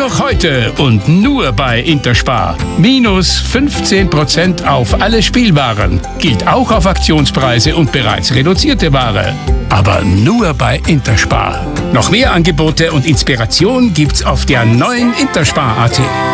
noch heute und nur bei Interspar. Minus 15% auf alle Spielwaren. Gilt auch auf Aktionspreise und bereits reduzierte Ware. Aber nur bei Interspar. Noch mehr Angebote und Inspiration gibt's auf der neuen Interspar.at.